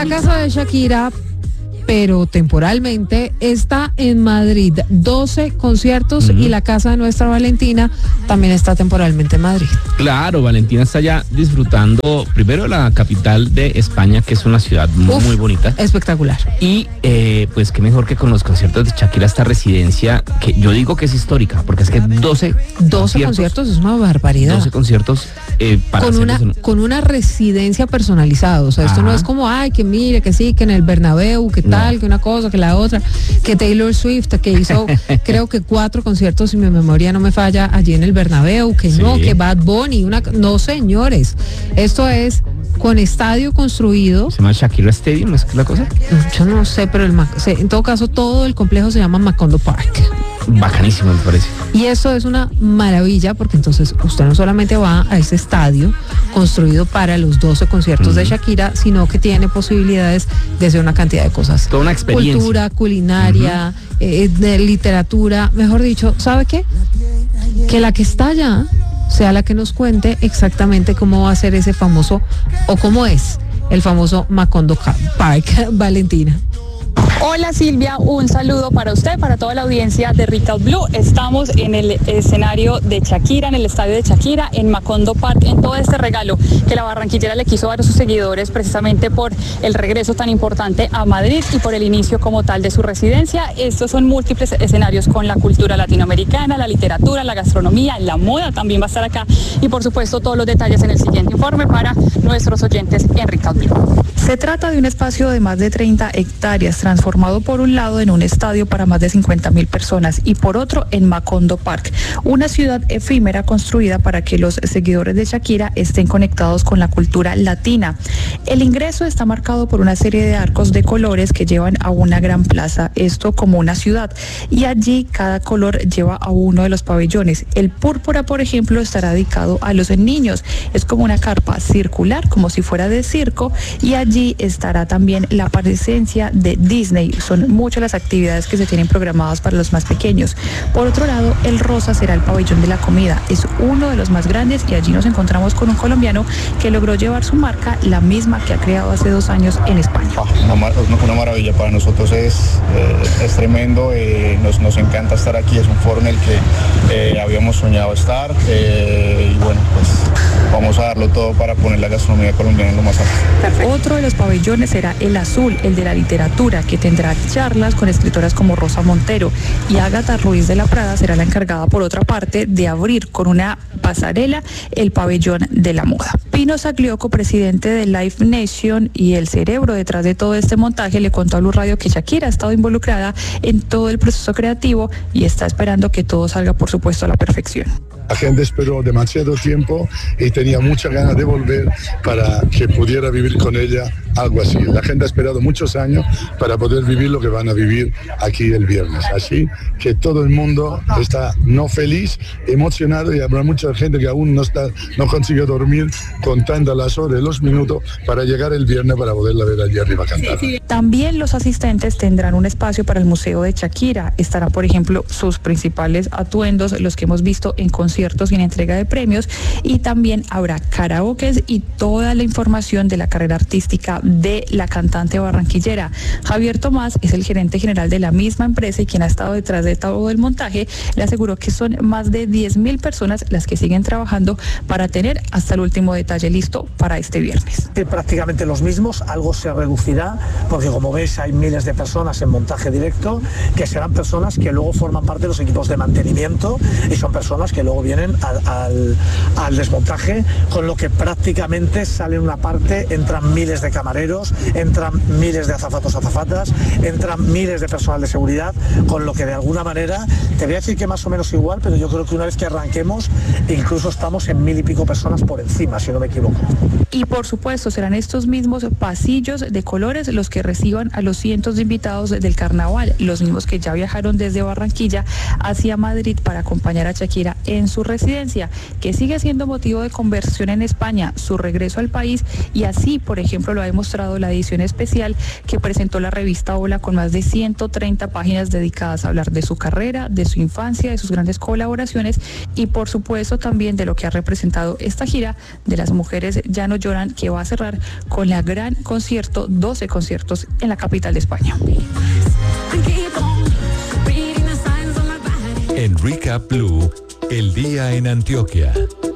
La casa de Shakira, pero temporalmente, está en Madrid. 12 conciertos y la casa de nuestra Valentina también está temporalmente en Madrid. Claro, Valentina está ya disfrutando primero la capital de España, que es una ciudad muy bonita. Espectacular. Y pues qué mejor que con los conciertos de Shakira, esta residencia, que yo digo que es histórica, porque es que 12 conciertos es una barbaridad. 12 conciertos para con una residencia personalizada. O sea, esto no es como, ay, que mire, que sí, que en el Bernabéu, que tal, que una cosa, que la otra, que Taylor Swift, que hizo creo que 4 conciertos, si mi memoria no me falla, allí en el Bernabéu, que no, que Bad Bunny, no, señores, esto es con estadio construido. ¿Se llama Shakira Stadium? ¿Es la cosa? Yo no sé, pero en todo caso todo el complejo se llama Macondo Park. Bacanísimo, me parece. Y eso es una maravilla, porque entonces usted no solamente va a ese estadio construido para los 12 conciertos de Shakira, sino que tiene posibilidades de hacer una cantidad de cosas. Toda una experiencia. Cultura, culinaria, de literatura, mejor dicho, ¿sabe qué? Que la que está allá sea la que nos cuente exactamente cómo va a ser ese famoso, o cómo es el famoso Macondo Park, Valentina. Hola Silvia, un saludo para usted, para toda la audiencia de Rica Blue. Estamos en el escenario de Shakira, en el estadio de Shakira, en Macondo Park, en todo este regalo que la barranquillera le quiso dar a sus seguidores precisamente por el regreso tan importante a Madrid y por el inicio como tal de su residencia. Estos son múltiples escenarios con la cultura latinoamericana, la literatura, la gastronomía, la moda también va a estar acá y por supuesto todos los detalles en el siguiente informe para nuestros oyentes en Rica Blue. Se trata de un espacio de más de 30 hectáreas, transformado por un lado en un estadio para más de 50.000 personas y por otro en Macondo Park, una ciudad efímera construida para que los seguidores de Shakira estén conectados con la cultura latina. El ingreso está marcado por una serie de arcos de colores que llevan a una gran plaza, esto como una ciudad, y allí cada color lleva a uno de los pabellones. El púrpura, por ejemplo, estará dedicado a los niños, es como una carpa circular, como si fuera de circo, y allí estará también la presencia de Disney. Son muchas las actividades que se tienen programadas para los más pequeños. Por otro lado, el rosa será el pabellón de la comida. Es uno de los más grandes y allí nos encontramos con un colombiano que logró llevar su marca, la misma que ha creado hace 2 años en España. Una maravilla para nosotros, es tremendo, nos encanta estar aquí, es un foro en el que habíamos soñado estar y bueno, pues vamos a darlo todo para poner la gastronomía colombiana en lo más alto. Perfecto. Otro de los pabellones será el azul, el de la literatura, que tendrá charlas con escritoras como Rosa Montero, y Ágata Ruiz de la Prada será la encargada, por otra parte, de abrir con una pasarela el pabellón de la moda. Pino Saglioco, presidente de Live Nation y el cerebro detrás de todo este montaje, le contó a Blue Radio que Shakira ha estado involucrada en todo el proceso creativo y está esperando que todo salga, por supuesto, a la perfección. La gente esperó demasiado tiempo y tenía muchas ganas de volver para que pudiera vivir con ella algo así. La gente ha esperado muchos años para poder vivir lo que van a vivir aquí el viernes. Así que todo el mundo está no feliz, emocionado, y habrá mucha gente que aún no consigue dormir contando las horas y los minutos para llegar el viernes para poderla ver allí arriba cantar. También los asistentes tendrán un espacio para el Museo de Shakira. Estará, por ejemplo, sus principales atuendos, los que hemos visto en conciertos y en entrega de premios, y también habrá karaokes y toda la información de la carrera artística de la cantante barranquillera. Javier Tomás es el gerente general de la misma empresa y quien ha estado detrás de todo el montaje. Le aseguró que son más de 10.000 personas las que siguen trabajando para tener hasta el último detalle listo para este viernes. Prácticamente los mismos, algo se reducirá, porque como ves hay miles de personas en montaje directo, que serán personas que luego forman parte de los equipos de mantenimiento y son personas que luego vienen al desmontaje, con lo que prácticamente sale una parte, entran miles de camareros, entran miles de azafatas, entran miles de personal de seguridad, con lo que de alguna manera, te voy a decir que más o menos igual, pero yo creo que una vez que arranquemos, incluso estamos en 1.000 y pico personas por encima, si no me equivoco. Y por supuesto serán estos mismos pasillos de colores los que reciban a los cientos de invitados del carnaval, los mismos que ya viajaron desde Barranquilla hacia Madrid para acompañar a Shakira en su residencia, que sigue siendo motivo de conversión en España, su regreso al país, y así, por ejemplo, lo ha demostrado la edición especial que presentó la revista Hola, con más de 130 páginas dedicadas a hablar de su carrera, de su infancia, de sus grandes colaboraciones y, por supuesto, también de lo que ha representado esta gira de Las Mujeres Ya No Lloran, que va a cerrar con la gran concierto, 12 conciertos en la capital de España. En Recap Blue, el día en Antioquia.